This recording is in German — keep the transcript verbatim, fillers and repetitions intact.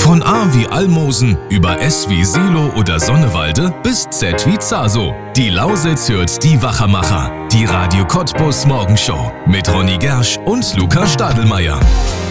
Von A wie Almosen über S wie Selo oder Sonnewalde bis Z wie Zaso. Die Lausitz hört die Wachermacher. Die Radio Cottbus Morgenshow mit Ronny Gersch und Lukas Stadelmeier.